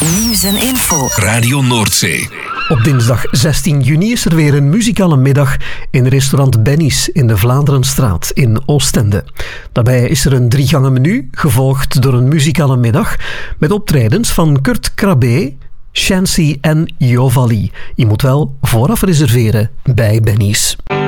Nieuws en info. Radio Noordzee. Op dinsdag 16 juni is er weer een muzikale middag in restaurant Benny's in de Vlaanderenstraat in Oostende. Daarbij is er een 3-gangen menu, gevolgd door een muzikale middag met optredens van Kurt Krabbe, Shancy en Jovali. Je moet wel vooraf reserveren bij Benny's.